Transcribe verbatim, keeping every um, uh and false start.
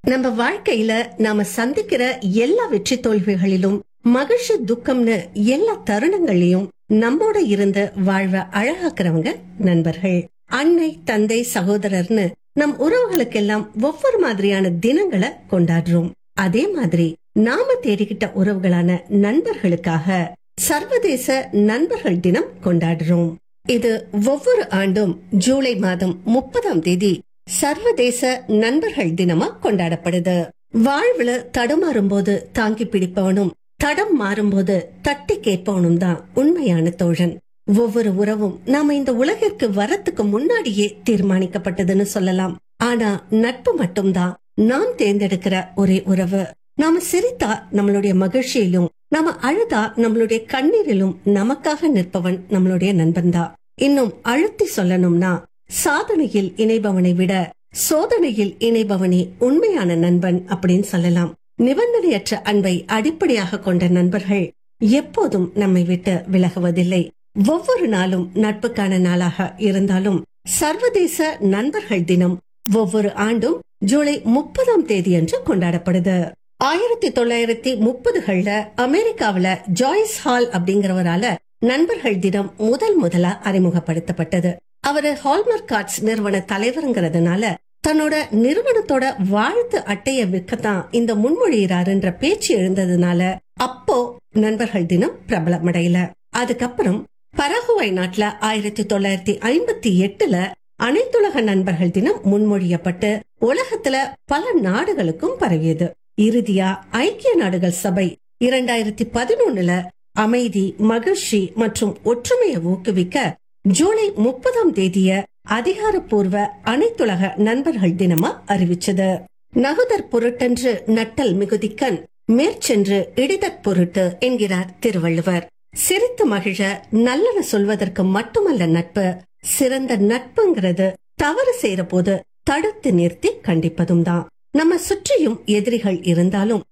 நம்ம வாழ்க்கையில நாம சந்திக்கிற எல்லா வெற்றி தோல்விகளிலும் மகிழ்ச்சி துக்கம்னு எல்லா தருணங்களையும் நம்மோட இருந்து வாழ்வ அழகாக்குறவங்க நண்பர்கள். அன்னை, தந்தை, சகோதரர்னு நம் உறவுகளுக்கெல்லாம் ஒவ்வொரு மாதிரியான தினங்களை கொண்டாடுறோம். அதே மாதிரி நாம தேடிக்கிட்ட உறவுகளான நண்பர்களுக்காக சர்வதேச நண்பர்கள் தினம் கொண்டாடுறோம். இது ஒவ்வொரு ஆண்டும் ஜூலை மாதம் முப்பதாம் தேதி சர்வதேச நண்பர்கள் தினமா கொண்டாடப்படுது. வாழ்வுல தடுமாறும் போது தாங்கி பிடிப்பவனும் தடம் மாறும்போது தட்டி கேட்பவனும் தான் உண்மையான தோழன். ஒவ்வொரு உறவும் நாம இந்த உலகிற்கு வரத்துக்கு முன்னாடியே தீர்மானிக்கப்பட்டதுன்னு சொல்லலாம். ஆனா நட்பு மட்டும்தான் நாம் தேர்ந்தெடுக்கிற ஒரே உறவு. நாம சிரித்தா நம்மளுடைய மகிழ்ச்சியிலும், நாம அழுதா நம்மளுடைய கண்ணீரிலும் நமக்காக நிற்பவன் நம்மளுடைய நண்பன் தான். இன்னும் அழுத்தி சொல்லணும்னா, சாதனையில் இணைபவனை விட சோதனையில் இணைபவனே உண்மையான நண்பன் அப்படின்னு சொல்லலாம். நிபந்தனையற்ற அன்பை அடிப்படையாக கொண்ட நண்பர்கள் எப்போதும் நம்மை விட்டு விலகுவதில்லை. ஒவ்வொரு நாளும் நட்புக்கான நாளாக இருந்தாலும் சர்வதேச நண்பர்கள் தினம் ஒவ்வொரு ஆண்டும் ஜூலை முப்பதாம் தேதி அன்று கொண்டாடப்படுது. ஆயிரத்தி தொள்ளாயிரத்தி முப்பதுகள்ல அமெரிக்காவில ஜாய்ஸ் ஹால் அப்படிங்கிறவரால நண்பர்கள் தினம் முதல் முதலா அறிமுகப்படுத்தப்பட்டது. அவரு ஹால்மார்க் கார்ட்ஸ் நிறுவன தலைவருங்கிறதுனால தன்னோட நிறுவனத்தோட வாழ்த்து அட்டைய விற்கத்தான் இந்த முன்மொழியிறாருன்ற பேச்சு எழுந்ததுனால அப்போ நண்பர்கள் தினம் பிரபலமடையல. அதுக்கப்புறம் பராகுவாய் நாட்டுல ஆயிரத்தி தொள்ளாயிரத்தி ஐம்பத்தி எட்டுல அனைத்துலக நண்பர்கள் தினம் முன்மொழியப்பட்டு உலகத்துல பல நாடுகளுக்கும் பரவியது. இறுதியா ஐக்கிய நாடுகள் சபை இரண்டாயிரத்தி பதினொன்னுல அமைதி, மகிழ்ச்சி மற்றும் ஒற்றுமையை ஊக்குவிக்க ஜூலை முப்பதாம் தேதிய அதிகாரப்பூர்வ அனைத்துலக நண்பர்கள் தினமா அறிவிச்சது. நகுதற் பொருட்டென்று நட்டல் மிகுதிக்கண் மேற்சென்று இடிதற் பொருட்டு என்கிறார் திருவள்ளுவர். சிரித்து மகிழ நல்லன சொல்வதற்கு மட்டுமல்ல நட்பு, சிறந்த நட்புங்கிறது தவறு செய்யற போது தடுத்து நிறுத்தி கண்டிப்பதும் தான். நம்ம சுற்றியும் எதிரிகள் இருந்தாலும்